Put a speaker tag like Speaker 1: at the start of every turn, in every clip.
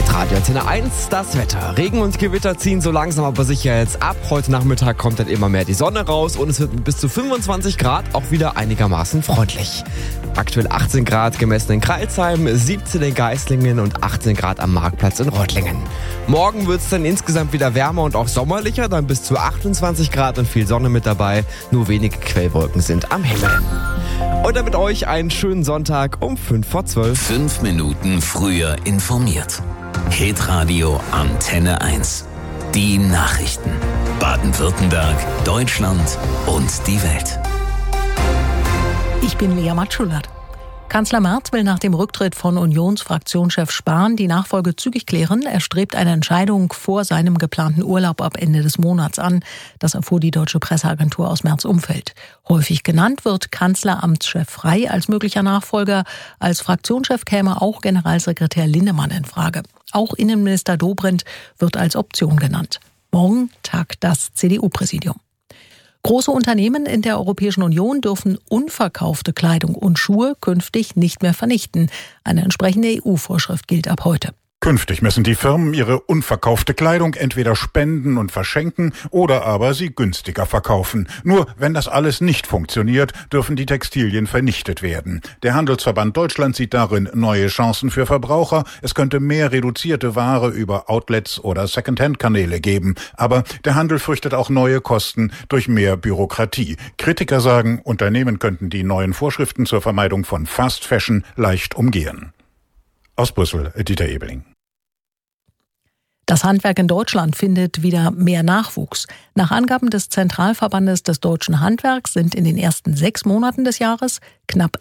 Speaker 1: Hitradio Antenne 1, das Wetter. Regen und Gewitter ziehen so langsam aber sicher jetzt ab. Heute Nachmittag kommt dann immer mehr die Sonne raus und es wird bis zu 25 Grad auch wieder einigermaßen freundlich. Aktuell 18 Grad gemessen in Crailsheim, 17 in Geislingen und 18 Grad am Marktplatz in Reutlingen. Morgen wird es dann insgesamt wieder wärmer und auch sommerlicher, dann bis zu 28 Grad und viel Sonne mit dabei. Nur wenige Quellwolken sind am Himmel. Und dann mit euch einen schönen Sonntag um 5:12.
Speaker 2: 5 Minuten früher informiert. Hitradio Antenne 1. Die Nachrichten. Baden-Württemberg, Deutschland und die Welt.
Speaker 3: Ich bin Lea Matschulert. Kanzler Merz will nach dem Rücktritt von Unionsfraktionschef Spahn die Nachfolge zügig klären. Er strebt eine Entscheidung vor seinem geplanten Urlaub ab Ende des Monats an. Das erfuhr die deutsche Presseagentur aus Merz' Umfeld. Häufig genannt wird Kanzleramtschef Frey als möglicher Nachfolger. Als Fraktionschef käme auch Generalsekretär Linnemann in Frage. Auch Innenminister Dobrindt wird als Option genannt. Morgen tagt das CDU-Präsidium. Große Unternehmen in der Europäischen Union dürfen unverkaufte Kleidung und Schuhe künftig nicht mehr vernichten. Eine entsprechende EU-Vorschrift gilt ab heute.
Speaker 4: Künftig müssen die Firmen ihre unverkaufte Kleidung entweder spenden und verschenken oder aber sie günstiger verkaufen. Nur wenn das alles nicht funktioniert, dürfen die Textilien vernichtet werden. Der Handelsverband Deutschland sieht darin neue Chancen für Verbraucher. Es könnte mehr reduzierte Ware über Outlets oder Secondhand-Kanäle geben. Aber der Handel fürchtet auch neue Kosten durch mehr Bürokratie. Kritiker sagen, Unternehmen könnten die neuen Vorschriften zur Vermeidung von Fast Fashion leicht umgehen. Aus Brüssel, Dieter Ebeling.
Speaker 3: Das Handwerk in Deutschland findet wieder mehr Nachwuchs. Nach Angaben des Zentralverbandes des deutschen Handwerks sind in den ersten 6 Monaten des Jahres knapp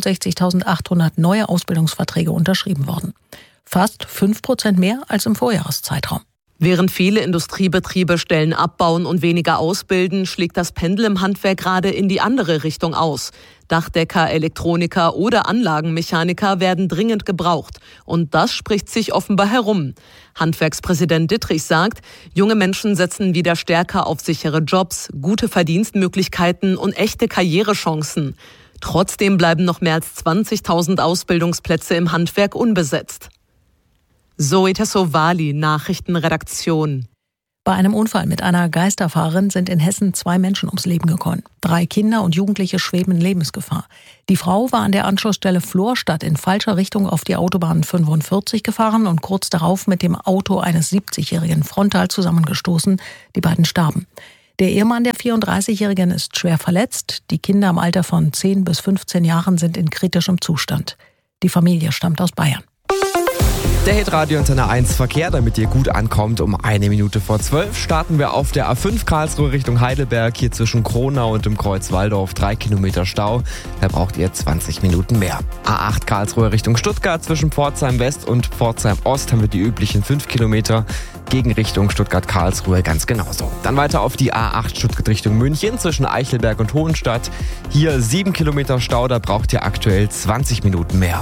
Speaker 3: 67.800 neue Ausbildungsverträge unterschrieben worden. Fast 5% mehr als im Vorjahreszeitraum.
Speaker 5: Während viele Industriebetriebe Stellen abbauen und weniger ausbilden, schlägt das Pendel im Handwerk gerade in die andere Richtung aus. Dachdecker, Elektroniker oder Anlagenmechaniker werden dringend gebraucht. Und das spricht sich offenbar herum. Handwerkspräsident Dittrich sagt, junge Menschen setzen wieder stärker auf sichere Jobs, gute Verdienstmöglichkeiten und echte Karrierechancen. Trotzdem bleiben noch mehr als 20.000 Ausbildungsplätze im Handwerk unbesetzt. Zoe Tassovali, Nachrichtenredaktion.
Speaker 3: Bei einem Unfall mit einer Geisterfahrerin sind in Hessen 2 Menschen ums Leben gekommen. 3 Kinder und Jugendliche schweben in Lebensgefahr. Die Frau war an der Anschlussstelle Florstadt in falscher Richtung auf die Autobahn 45 gefahren und kurz darauf mit dem Auto eines 70-Jährigen frontal zusammengestoßen. Die beiden starben. Der Ehemann der 34-Jährigen ist schwer verletzt. Die Kinder im Alter von 10 bis 15 Jahren sind in kritischem Zustand. Die Familie stammt aus Bayern.
Speaker 1: Der Hitradio Antenne 1 Verkehr, damit ihr gut ankommt, um 1:12 starten wir auf der A5 Karlsruhe Richtung Heidelberg, hier zwischen Kronau und dem Kreuz Walldorf 3 Kilometer Stau. Da braucht ihr 20 Minuten mehr. A8 Karlsruhe Richtung Stuttgart zwischen Pforzheim West und Pforzheim Ost haben wir die üblichen 5 Kilometer. Gegenrichtung Stuttgart-Karlsruhe ganz genauso. Dann weiter auf die A8 Stuttgart Richtung München zwischen Eichelberg und Hohenstadt. Hier 7 Kilometer Stau, da braucht ihr aktuell 20 Minuten mehr.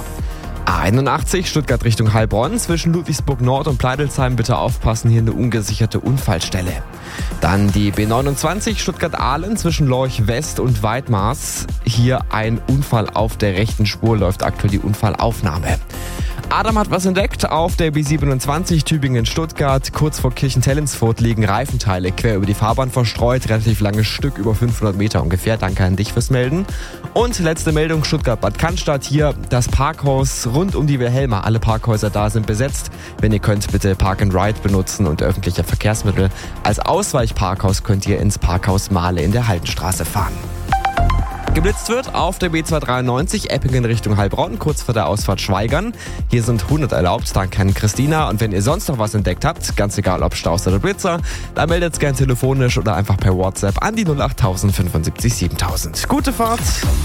Speaker 1: A81 Stuttgart Richtung Heilbronn zwischen Ludwigsburg Nord und Pleidelsheim bitte aufpassen, hier eine ungesicherte Unfallstelle. Dann die B29 Stuttgart-Ahlen zwischen Lorch West und Weidmaß. Hier ein Unfall auf der rechten Spur, läuft aktuell die Unfallaufnahme. Adam hat was entdeckt auf der B27 Tübingen-Stuttgart. Kurz vor Kirchentellensfurt liegen Reifenteile quer über die Fahrbahn verstreut. Relativ langes Stück, über 500 Meter ungefähr. Danke an dich fürs Melden. Und letzte Meldung, Stuttgart-Bad Cannstatt. Hier das Parkhaus rund um die Wilhelma. Alle Parkhäuser da sind besetzt. Wenn ihr könnt, bitte Park and Ride benutzen und öffentliche Verkehrsmittel. Als Ausweichparkhaus könnt ihr ins Parkhaus Mahle in der Haldenstraße fahren. Geblitzt wird auf der B293 Eppingen Richtung Heilbronn, kurz vor der Ausfahrt Schweigern. Hier sind 100 erlaubt, danke an Christina. Und wenn ihr sonst noch was entdeckt habt, ganz egal ob Staus oder Blitzer, dann meldet es gerne telefonisch oder einfach per WhatsApp an die 08000 75 7000. Gute Fahrt!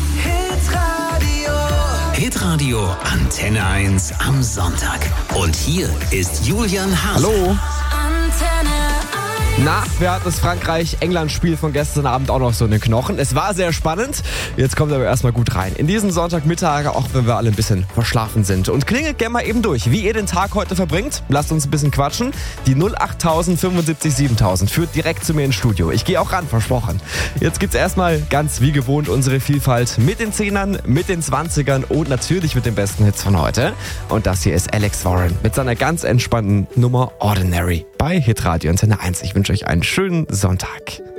Speaker 2: Hitradio Antenne 1 am Sonntag. Und hier ist Julian Hase.
Speaker 1: Hallo!
Speaker 6: Antenne 1.
Speaker 1: Na, wer hat das Frankreich-England-Spiel von gestern Abend auch noch so in den Knochen? Es war sehr spannend. Jetzt kommt aber erstmal gut rein. In diesen Sonntagmittag, auch wenn wir alle ein bisschen verschlafen sind. Und klingelt gerne mal eben durch, wie ihr den Tag heute verbringt. Lasst uns ein bisschen quatschen. Die 08000 75 7000 führt direkt zu mir ins Studio. Ich gehe auch ran, versprochen. Jetzt gibt's erstmal ganz wie gewohnt unsere Vielfalt mit den 10ern, mit den 20ern und natürlich mit den besten Hits von heute. Und das hier ist Alex Warren mit seiner ganz entspannten Nummer Ordinary bei Hitradio Antenne 1. Ich wünsche euch einen schönen Sonntag.